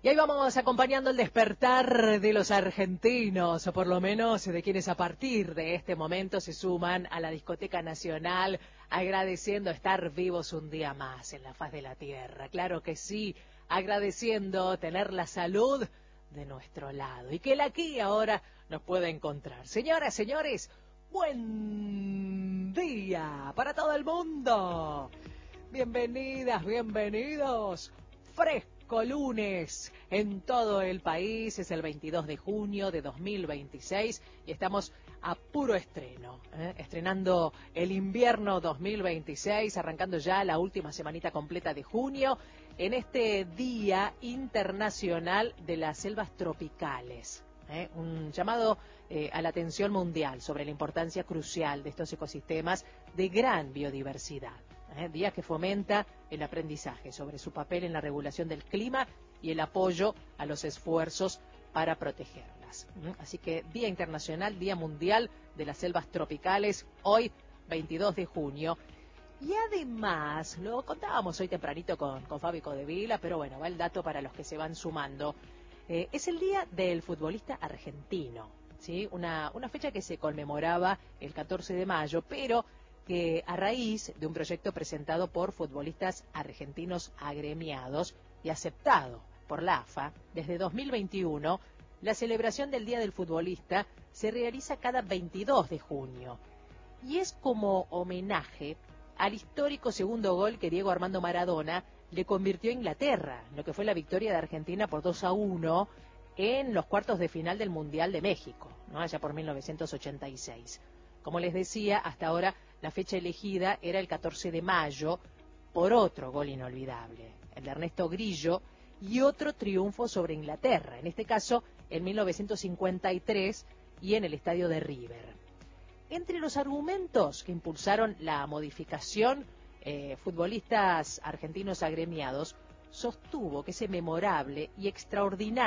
Y ahí vamos acompañando el despertar de los argentinos, o por lo menos de quienes a partir de este momento se suman a la Discoteca Nacional, agradeciendo estar vivos un día más en la faz de la tierra. Claro que sí, agradeciendo tener la salud de nuestro lado y que el aquí y ahora nos pueda encontrar. Señoras, señores, buen día para todo el mundo. Bienvenidas, bienvenidos. Fresco lunes en todo el país, es el 22 de junio de 2026 y estamos a puro estreno, estrenando el invierno 2026, arrancando ya la última semanita completa de junio en este Día Internacional de las Selvas Tropicales. Un llamado a la atención mundial sobre la importancia crucial de estos ecosistemas de gran biodiversidad. Día que fomenta el aprendizaje sobre su papel en la regulación del clima y el apoyo a los esfuerzos para protegerlas. Así que Día Internacional, Día Mundial de las Selvas Tropicales, hoy 22 de junio. Y además, lo contábamos hoy tempranito con Fabi Codevila, pero bueno, va el dato para los que se van sumando. Es el Día del Futbolista Argentino, ¿sí? Una fecha que se conmemoraba el 14 de mayo, pero que a raíz de un proyecto presentado por futbolistas argentinos agremiados y aceptado por la AFA, desde 2021, la celebración del Día del Futbolista se realiza cada 22 de junio y es como homenaje al histórico segundo gol que Diego Armando Maradona le convirtió a Inglaterra, lo que fue la victoria de Argentina por 2-1 en los cuartos de final del Mundial de México, ¿no? Allá por 1986. Como les decía, hasta ahora la fecha elegida era el 14 de mayo por otro gol inolvidable, el de Ernesto Grillo, y otro triunfo sobre Inglaterra, en este caso en 1953 y en el estadio de River. Entre los argumentos que impulsaron la modificación, futbolistas argentinos agremiados sostuvo que ese memorable y extraordinario